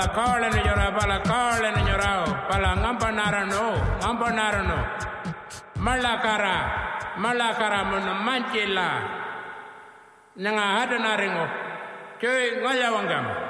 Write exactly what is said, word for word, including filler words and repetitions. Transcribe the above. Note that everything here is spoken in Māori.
Kala ni jora pala kala ni jorao pala ngampa narano ngampa narano malakara malakara mona manchila nanga hada naringo koi ngaya wangam